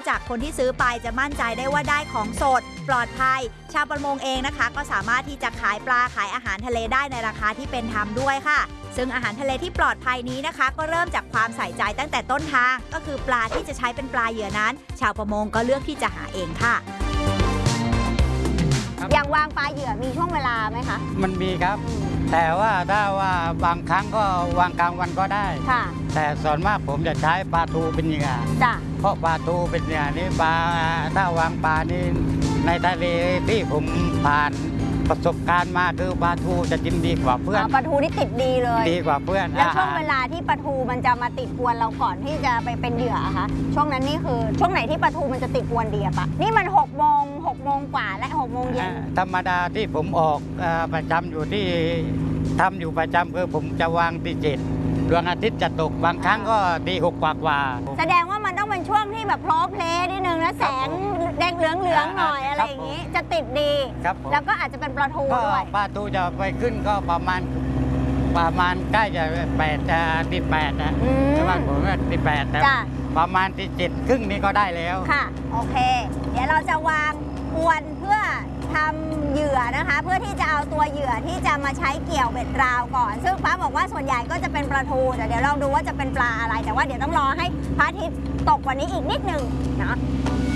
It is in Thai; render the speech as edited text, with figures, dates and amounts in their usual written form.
จากคนที่ซื้อไปจะมั่นใจได้ว่าได้ของสดปลอดภัยชาวประมงเองนะคะก็สามารถที่จะขายปลาขายอาหารทะเลได้ในราคาที่เป็นธรรมด้วยค่ะซึ่งอาหารทะเลที่ปลอดภัยนี้นะคะก็เริ่มจากความใส่ใจตั้งแต่ต้นทางก็คือปลาที่จะใช้เป็นปลาเหยื่อนั้นชาวประมงก็เลือกที่จะหาเองค่ะอย่างวางปลาเหยื่อมีช่วงเวลาไหมคะมันมีครับแต่ว่าถ้าว่าบางครั้งก็วางกลางวันก็ได้ค่ะแต่ส่วนมากผมจะใช้ปลาทูเป็นเหยื่อจ้ะเพราะปลาทูเป็นเหยื่อนี่ปลาถ้าวางปลานี่ในทะเลที่ผมผ่านประสบการณ์มาคือปลาทูจะกินดีกว่าเพื่อนปลาทูนี่ติดดีเลยดีกว่าเพื่อนแล้วช่วงเวลาที่ปลาทูมันจะมาติดอวนเราก่อนที่จะไปเป็นเหยื่อคะช่วงนั้นนี่คือช่วงไหนที่ปลาทูมันจะติดอวนดีอะปะนี่มัน6 โมงกว่าและ6 โมงเย็นธรรมดาที่ผมออกประจำอยู่ที่ทำอยู่ประจำคือผมจะวางที่7ดวงอาทิตย์จะตกบางครั้งก็ตี6 กว่าแสดงว่ามันต้องเป็นช่วงที่แบบโพลเพลย์นิดนึงนะแสงแดงเหลืองหน่อยอะไรอย่างนี้จะติดดีแล้วก็อาจจะเป็นปลาทูด้วยปลาทูจะไปขึ้นก็ประมาณใกล้จะตี8นะแต่ว่าผมว่าตี8แต่ประมาณตี7 ครึ่งนี้ก็ได้แล้วค่ะโอเคเดี๋ยวเราจะวางอวนเพื่อทำเหยื่อนะคะเพื่อที่จะเอาตัวเหยื่อที่จะมาใช้เกี่ยวเบ็ดราวก่อนซึ่งป้าบอกว่าส่วนใหญ่ก็จะเป็นปลาทูแต่เดี๋ยวลองดูว่าจะเป็นปลาอะไรแต่ว่าเดี๋ยวต้องรอให้พระอาทิตย์ตกกว่านี้อีกนิดนึงนะ